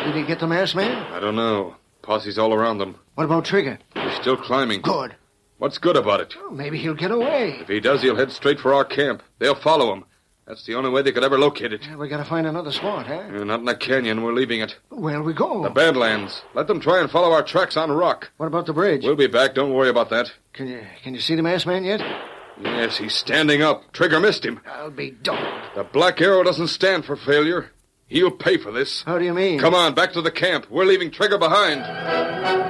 Did he get the masked man? I don't know. Posse's all around them. What about Trigger? He's still climbing. Good. What's good about it? Well, maybe he'll get away. If he does, he'll head straight for our camp. They'll follow him. That's the only way they could ever locate it. Yeah, we gotta find another spot, huh? Not in a canyon. We're leaving it. Where'll we go? The Badlands. Let them try and follow our tracks on rock. What about the bridge? We'll be back. Don't worry about that. Can you see the masked man yet? Yes, he's standing up. Trigger missed him. I'll be dogged. The Black Arrow doesn't stand for failure. He'll pay for this. How do you mean? Come on, back to the camp. We're leaving Trigger behind.